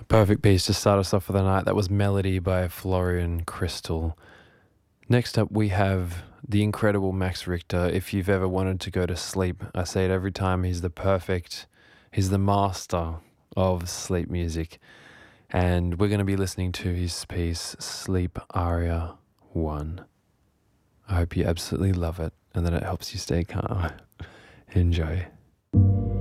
Perfect piece to start us off for the night. That was Melody by Florian Crystal. Next up, we have the incredible Max Richter. If you've ever wanted to go to sleep, I say it every time, he's the master of sleep music. And we're going to be listening to his piece, Sleep Aria 1. I hope you absolutely love it and that it helps you stay calm. Enjoy.